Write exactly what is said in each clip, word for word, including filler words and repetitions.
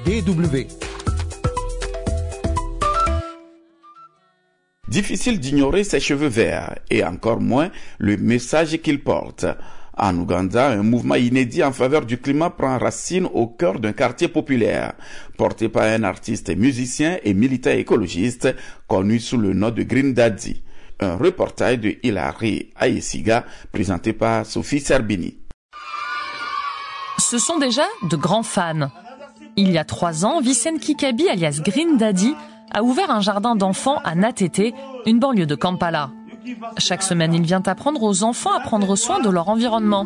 D W. Difficile d'ignorer ses cheveux verts et encore moins le message qu'il porte. En Ouganda, un mouvement inédit en faveur du climat prend racine au cœur d'un quartier populaire, porté par un artiste musicien et militant écologiste connu sous le nom de Green Daddy. Un reportage de Hilary Ayesiga présenté par Sophie Serbini. Ce sont déjà de grands fans. Il y a trois ans, Vicen Kikabi alias Green Daddy a ouvert un jardin d'enfants à Natete, une banlieue de Kampala. Chaque semaine, il vient apprendre aux enfants à prendre soin de leur environnement.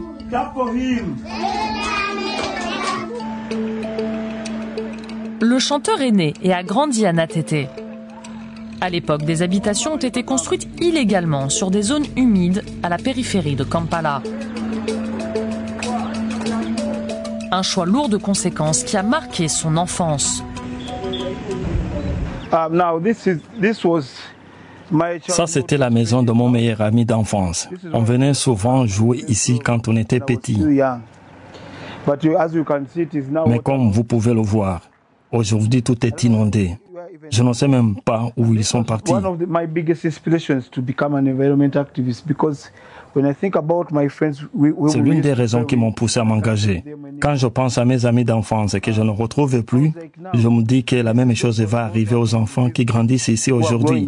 Le chanteur est né et a grandi à Natete. À l'époque, des habitations ont été construites illégalement sur des zones humides à la périphérie de Kampala. Un choix lourd de conséquences qui a marqué son enfance. Ça, c'était la maison de mon meilleur ami d'enfance. On venait souvent jouer ici quand on était petit. Mais comme vous pouvez le voir, aujourd'hui tout est inondé. Je ne sais même pas où ils sont partis. C'est l'une des raisons qui m'ont poussé à m'engager. Quand je pense à mes amis d'enfance et que je ne retrouve plus, je me dis que la même chose va arriver aux enfants qui grandissent ici aujourd'hui.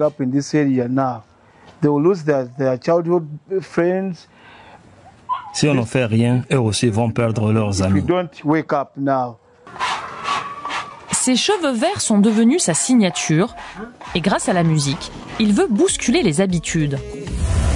Si on ne fait rien, eux aussi vont perdre leurs amis. Ses cheveux verts sont devenus sa signature et grâce à la musique, il veut bousculer les habitudes.